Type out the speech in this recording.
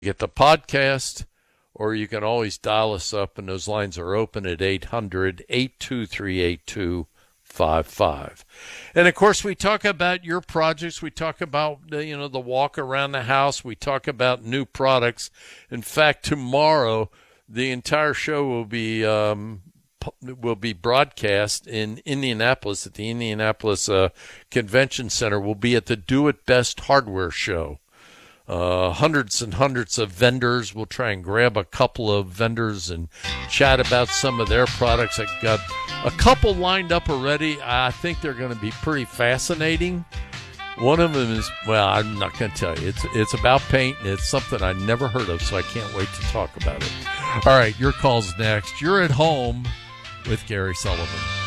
get the podcast, or you can always dial us up, and those lines are open at 800-823-8255. And, of course, we talk about your projects. We talk about, the walk around the house. We talk about new products. In fact, tomorrow, the entire show will be broadcast in Indianapolis at the Indianapolis Convention Center. We'll be at the Do It Best Hardware Show. Hundreds and hundreds of vendors. We'll try and grab a couple of vendors and chat about some of their products. I got a couple lined up already. I think they're going to be pretty fascinating. One of them is, well, I'm not going to tell you. It's about paint, and it's something I never heard of, so I can't wait to talk about it. All right, your call's next. You're at home with Gary Sullivan.